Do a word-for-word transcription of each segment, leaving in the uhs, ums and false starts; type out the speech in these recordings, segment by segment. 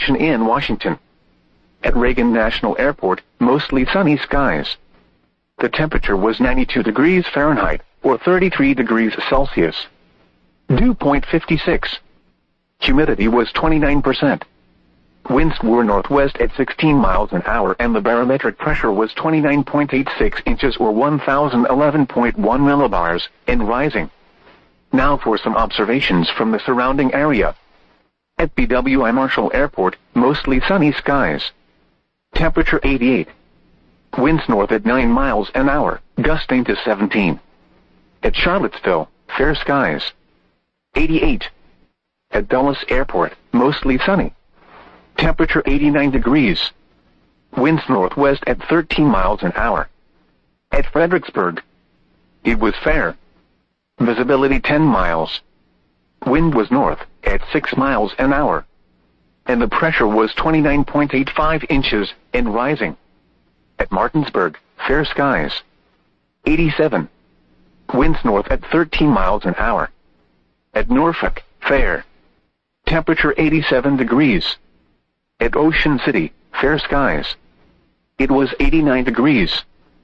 elevation in Washington. At Reagan National Airport, mostly sunny skies. The temperature was ninety-two degrees Fahrenheit, or thirty-three degrees Celsius. Dew point fifty-six. Humidity was twenty-nine percent. Winds were northwest at sixteen miles an hour and the barometric pressure was twenty-nine point eight six inches or one thousand eleven point one millibars, and rising. Now for some observations from the surrounding area. At B W I Marshall Airport, mostly sunny skies. Temperature eighty-eight. Winds north at nine miles an hour, gusting to seventeen. At Charlottesville, fair skies. eighty-eight. At Dulles Airport, mostly sunny. Temperature eighty-nine degrees. Winds northwest at thirteen miles an hour. At Fredericksburg, it was fair. Visibility ten miles. Wind was north at six miles an hour. And the pressure was twenty-nine point eight five inches and rising. At Martinsburg, fair skies. eighty-seven. Winds north at thirteen miles an hour. At Norfolk, fair. Temperature eighty-seven degrees. At Ocean City, fair skies. It was eighty-nine degrees.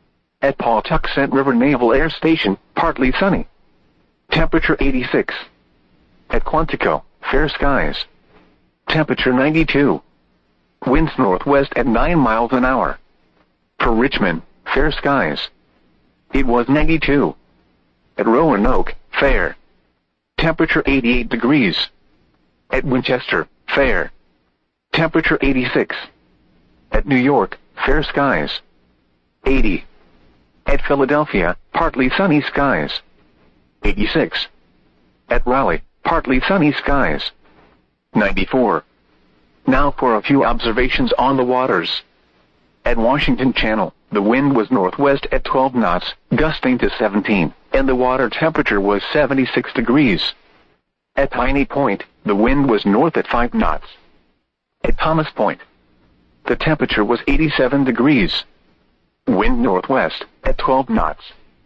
At Pawtuxet River Naval Air Station, partly sunny. Temperature eighty-six. At Quantico, fair skies. Temperature ninety-two. Winds northwest at nine miles an hour. For Richmond, fair skies. It was ninety-two. At Roanoke, fair. Temperature eighty-eight degrees. At Winchester, fair. Temperature eighty-six. At New York, fair skies. eighty. At Philadelphia, partly sunny skies. eighty-six. At Raleigh, partly sunny skies. ninety-four. Now for a few observations on the waters. At Washington Channel, the wind was northwest at twelve knots, gusting to seventeen, and the water temperature was seventy-six degrees. At Piney Point, the wind was north at five knots. At Thomas Point, the temperature was eighty-seven degrees. Wind northwest at twelve knots.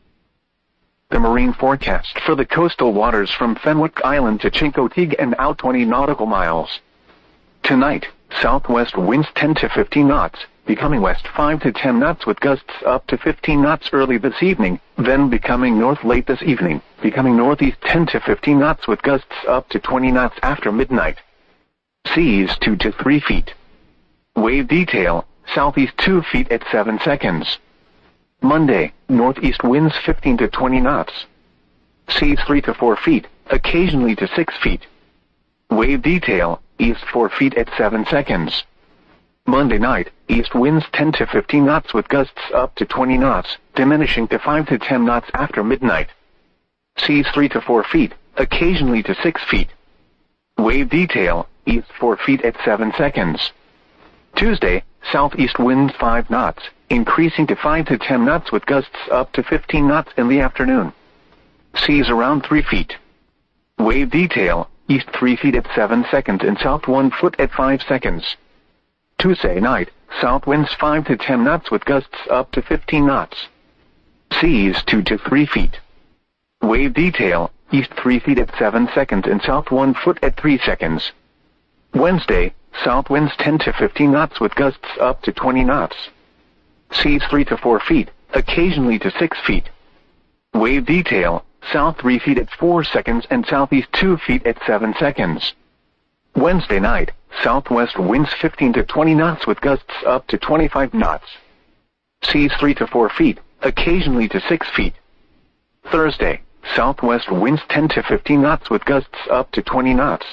The marine forecast for the coastal waters from Fenwick Island to Chincoteague and out twenty nautical miles. Tonight, southwest winds ten to fifteen knots, becoming west five to ten knots with gusts up to fifteen knots early this evening, then becoming north late this evening, becoming northeast ten to fifteen knots with gusts up to twenty knots after midnight. Seas two to three feet. Wave detail, southeast two feet at seven seconds. Monday, northeast winds fifteen to twenty knots. Seas three to four feet, occasionally to six feet. Wave detail, east four feet at seven seconds. Monday night, east winds ten to fifteen knots with gusts up to twenty knots, diminishing to five to ten knots after midnight. Seas three to four feet, occasionally to six feet. Wave detail, east four feet at seven seconds. Tuesday, southeast winds five knots, increasing to five to ten knots with gusts up to fifteen knots in the afternoon. Seas around three feet. Wave detail, east three feet at seven seconds and south one foot at five seconds. Tuesday night, south winds five to ten knots with gusts up to fifteen knots. Seas two to three feet. Wave detail, east three feet at seven seconds and south one foot at three seconds. Wednesday, south winds ten to fifteen knots with gusts up to twenty knots. Seas three to four feet, occasionally to six feet. Wave detail, south three feet at four seconds and southeast two feet at seven seconds. Wednesday night, southwest winds fifteen to twenty knots with gusts up to twenty-five knots. Seas three to four feet, occasionally to six feet. Thursday, southwest winds ten to fifteen knots with gusts up to twenty knots.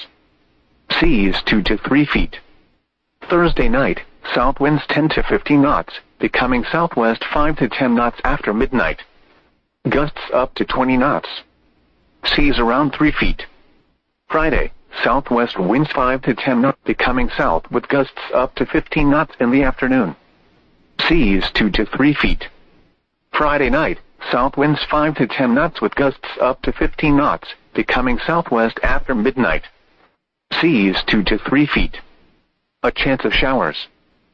Seas two to three feet. Thursday night, south winds ten to fifteen knots, becoming southwest five to ten knots after midnight. Gusts up to twenty knots. Seas around three feet. Friday, southwest winds five to ten knots, becoming south with gusts up to fifteen knots in the afternoon. Seas two to three feet. Friday night, south winds five to ten knots with gusts up to fifteen knots, becoming southwest after midnight. Seas two to three feet. A chance of showers.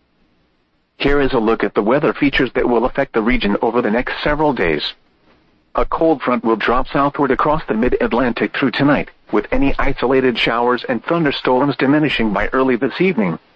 Here is a look at the weather features that will affect the region over the next several days. A cold front will drop southward across the mid-Atlantic through tonight, with any isolated showers and thunderstorms diminishing by early this evening.